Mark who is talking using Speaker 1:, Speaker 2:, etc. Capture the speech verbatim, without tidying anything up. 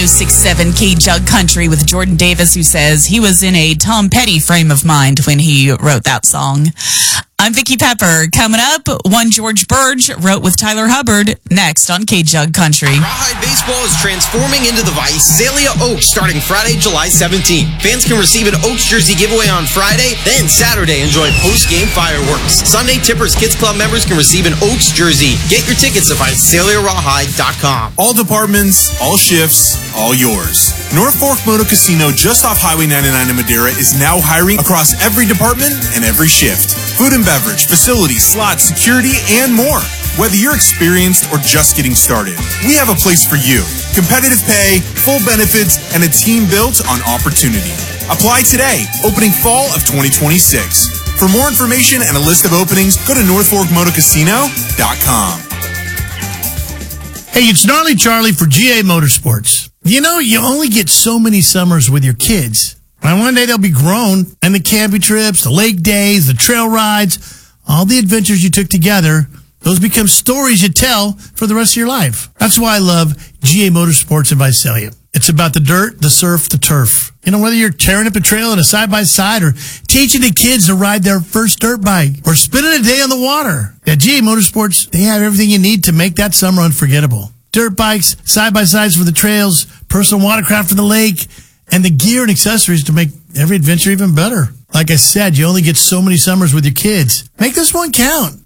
Speaker 1: six seven K Jug Country with Jordan Davis, who says he was in a Tom Petty frame of mind when he wrote that song. I'm Vicky Pepper. Coming up, one George Burge wrote with Tyler Hubbard next on K Jug Country.
Speaker 2: Rawhide Baseball is transforming into the Visalia Oaks starting Friday, July seventeenth. Fans can receive an Oaks jersey giveaway on Friday, then Saturday enjoy post-game fireworks. Sunday, Tippers Kids Club members can receive an Oaks jersey. Get your tickets at Visalia Rawhide dot com.
Speaker 3: All departments, all shifts, all yours. North Fork Moto Casino just off Highway ninety-nine in Madera is now hiring across every department and every shift. Food and beverage, facilities, slots, security, and more. Whether you're experienced or just getting started, we have a place for you. Competitive pay, full benefits, and a team built on opportunity. Apply today, opening fall of twenty twenty-six. For more information and a list of openings, go to North Fork Moto Casino dot com.
Speaker 4: Hey, it's Gnarly Charlie for G A Motorsports. You know, you only get so many summers with your kids. And one day they'll be grown, and the camping trips, the lake days, the trail rides, all the adventures you took together, those become stories you tell for the rest of your life. That's why I love G A Motorsports in Visalia. It's about the dirt, the surf, the turf. You know, whether you're tearing up a trail in a side-by-side or teaching the kids to ride their first dirt bike or spending a day on the water. At G A Motorsports, they have everything you need to make that summer unforgettable. Dirt bikes, side-by-sides for the trails, personal watercraft for the lake, and the gear and accessories to make every adventure even better. Like I said, you only get so many summers with your kids. Make this one count.